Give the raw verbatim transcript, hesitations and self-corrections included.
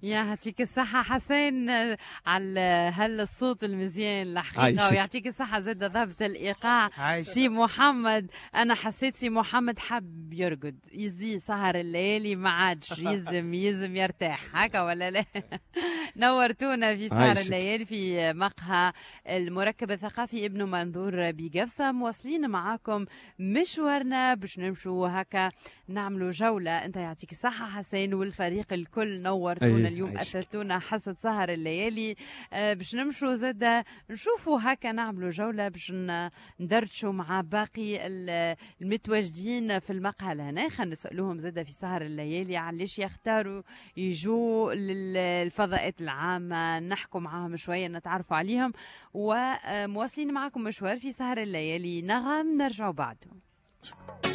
يا يعطيك الصحة حسين على هالصوت المزيان الحقيقة، عايشك. ويعطيك الصحة زاد ضبط الإيقاع. عايشك. سي محمد أنا حسيت سي محمد حب يرقد يزي سهر الليالي ما عادش يزم يزم يرتاح هكا ولا لا؟ نورتونا في سهر عايشك. الليالي في مقهى المركب الثقافي ابن منظور بقفصة. مواصلين معاكم مشوارنا باش نمشوا هكا نعملوا جولة. انت يعطيك الصحة حسين والفريق الكل نورتونا أيه، اليوم، عايشك. أسلتونا حصة سهر الليالي. آه باش نمشوا زادة نشوفوا هكا نعملوا جولة باش ن- ندردشوا مع باقي ال- المتواجدين في المقهى لهنا. خلينا نسألوهم زادة في سهر الليالي علاش يختاروا يجوا للفضاءات العامة، نحكوا معاهم شوية نتعرفوا عليهم. ومواصلين معكم مشوار في سهر الليالي. نغم نرجعوا بعد.